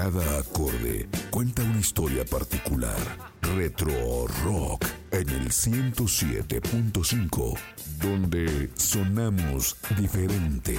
Cada acorde cuenta una historia particular. Retro Rock en el 107.5, donde sonamos diferente.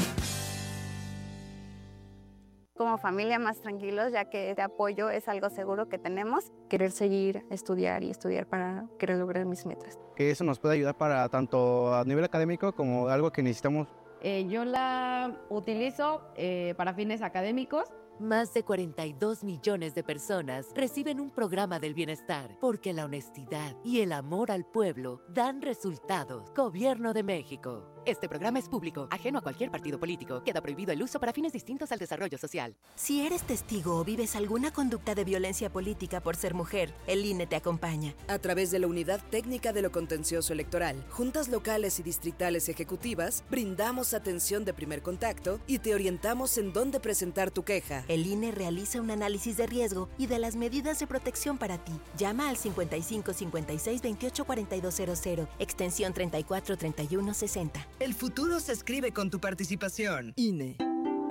Como familia más tranquilos, ya que este apoyo es algo seguro que tenemos. Querer seguir, estudiar y estudiar para querer lograr mis metas. Que eso nos puede ayudar para tanto a nivel académico como algo que necesitamos. Yo la utilizo para fines académicos. Más de 42 millones de personas reciben un programa del bienestar porque la honestidad y el amor al pueblo dan resultados. Gobierno de México. Este programa es público, ajeno a cualquier partido político. Queda prohibido el uso para fines distintos al desarrollo social. Si eres testigo o vives alguna conducta de violencia política por ser mujer, el INE te acompaña. A través de la Unidad Técnica de lo Contencioso Electoral, juntas locales y distritales ejecutivas, brindamos atención de primer contacto y te orientamos en dónde presentar tu queja. El INE realiza un análisis de riesgo y de las medidas de protección para ti. Llama al 55 56 28 4200, extensión 34 31 60. El futuro se escribe con tu participación. INE.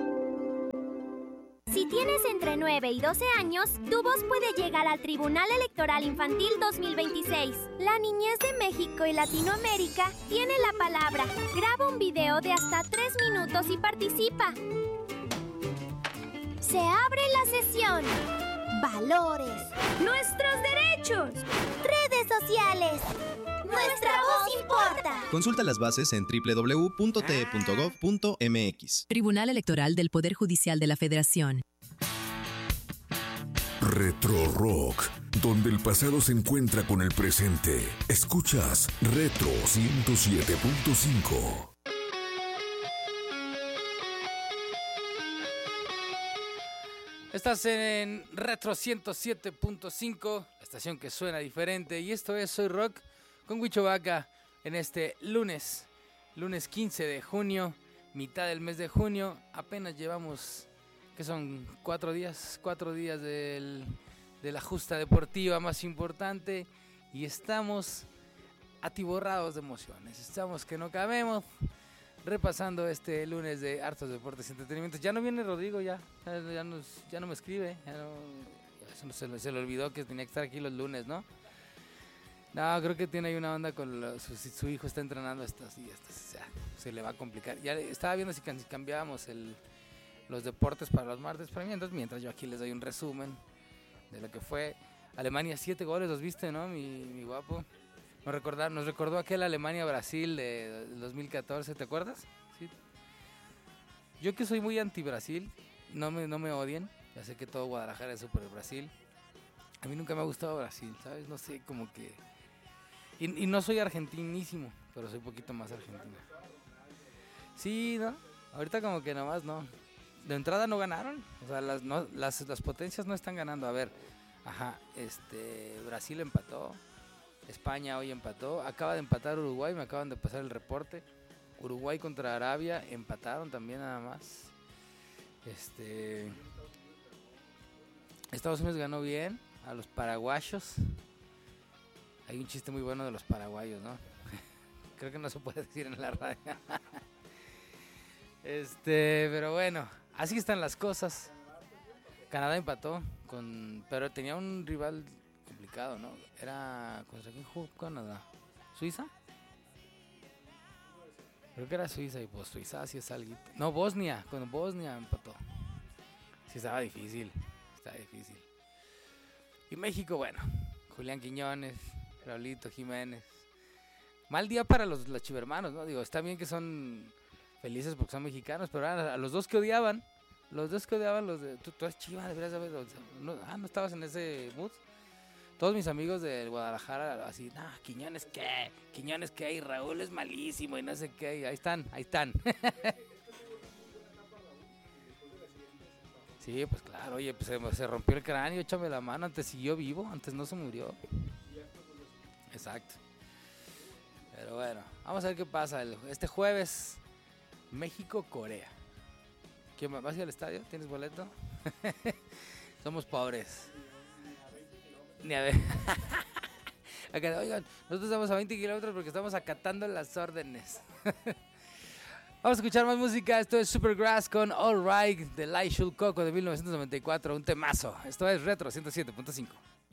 Si tienes entre 9 y 12 años, tu voz puede llegar al Tribunal Electoral Infantil 2026. La niñez de México y Latinoamérica tiene la palabra. Graba un video de hasta 3 minutos y participa. Se abre la sesión. Valores. Nuestros derechos. Redes sociales. Nuestra voz importa. Consulta las bases en www.te.gov.mx. Tribunal Electoral del Poder Judicial de la Federación. Retro Rock, donde el pasado se encuentra con el presente. Escuchas Retro 107.5. Estás en Retro 107.5, la estación que suena diferente. Y esto es Soy Rock con Huicho Vaca en este lunes 15 de junio, mitad del mes de junio. Apenas llevamos, que son 4 días de la justa deportiva más importante. Y estamos atiborrados de emociones, estamos que no cabemos. Repasando este lunes de hartos deportes y entretenimientos. Ya no viene Rodrigo, ya no me escribe. Se le olvidó que tenía que estar aquí los lunes, ¿no? No, creo que tiene ahí una onda con su hijo está entrenando estas y estas. O sea, se le va a complicar. Ya estaba viendo si cambiábamos los deportes para los martes para mí. Entonces, mientras yo aquí les doy un resumen de lo que fue Alemania, 7 goles, los viste, ¿no? Mi guapo. Nos recordó aquel Alemania-Brasil del 2014, ¿te acuerdas? Sí. Yo que soy muy anti-Brasil, no me odien, ya sé que todo Guadalajara es súper Brasil. A mí nunca me ha gustado Brasil, ¿sabes? No sé, como que... Y no soy argentinísimo, pero soy un poquito más argentino. Sí, ¿no? Ahorita como que nomás no. De entrada no ganaron, o sea, las potencias no están ganando. A ver, Brasil empató. España hoy empató, acaba de empatar Uruguay, me acaban de pasar el reporte. Uruguay contra Arabia, empataron también nada más. Estados Unidos ganó bien a los paraguayos. Hay un chiste muy bueno de los paraguayos, ¿no? Creo que no se puede decir en la radio. Pero bueno, así están las cosas. Canadá empató, pero tenía un rival complicado, ¿no? Era... ¿Contra quién jugó Canadá? ¿Suiza? Creo que era Suiza, y pues Suiza sí es algo. No, Bosnia, con Bosnia empató. Sí, estaba difícil. Y México, bueno, Julián Quiñones, Raulito Jiménez. Mal día para los chivermanos, ¿no? Digo, está bien que son felices porque son mexicanos, pero a los dos que odiaban, los de... Tú eres chiva, deberías saber. No estabas en ese mood. Todos mis amigos del Guadalajara, así, Quiñones qué, y Raúl es malísimo, y no sé qué, y ahí están. Sí, pues claro, oye, pues se rompió el cráneo, échame la mano, antes siguió vivo, antes no se murió. Exacto. Pero bueno, vamos a ver qué pasa este jueves, México-Corea. ¿Quién vas a ir al estadio? ¿Tienes boleto? Somos pobres. Ni a ver. Acá, oigan, nosotros estamos a 20 kilómetros porque estamos acatando las órdenes. Vamos a escuchar más música. Esto es Supergrass con All Right de Lai Shul Coco de 1994. Un temazo. Esto es Retro 107.5.